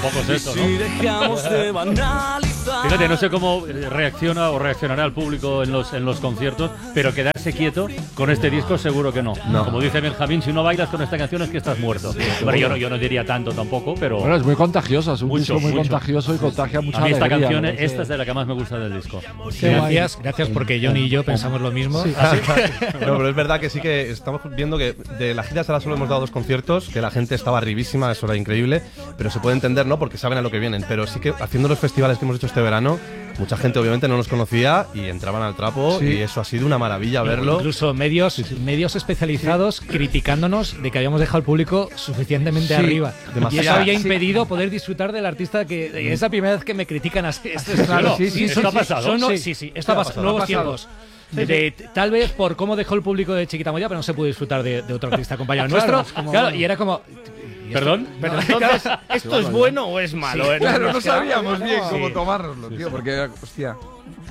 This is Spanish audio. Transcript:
tampoco es eso, ¿no? Fíjate, no sé cómo reacciona o reaccionará el público en los conciertos, pero quedarse quieto con este disco seguro que no. Como dice Benjamín, si no bailas con esta canción es que estás muerto. Bueno, yo no diría tanto tampoco, pero... Bueno, es muy contagiosa, es un disco muy contagioso y contagia mucha alegría. A mí esta canción, esta es de la que más me gusta del disco. Gracias porque Johnny y yo pensamos lo mismo. Sí. ¿Ah, sí? No, pero es verdad que sí que estamos viendo que de la gira solo hemos dado 2 conciertos, que la gente estaba arribísima, eso era increíble, pero se puede entender, ¿no? Porque saben a lo que vienen. Pero sí que haciendo los festivales que hemos hecho este verano, mucha gente obviamente no nos conocía y entraban al trapo y eso ha sido una maravilla verlo. Incluso medios especializados criticándonos de que habíamos dejado al público suficientemente arriba. Y eso había impedido poder disfrutar del artista que es la primera vez que me critican así. Esto ha pasado. Esto ha pasado. Nuevos tiempos. Tal vez por cómo dejó el público de Chiquita Moya, pero no se pudo disfrutar de otro artista acompañado nuestro. Claro, y era como... ¿Perdón? Pero entonces, ¿esto es bueno o es malo? Claro, no sabíamos bien cómo tomárnoslo, tío, porque, hostia...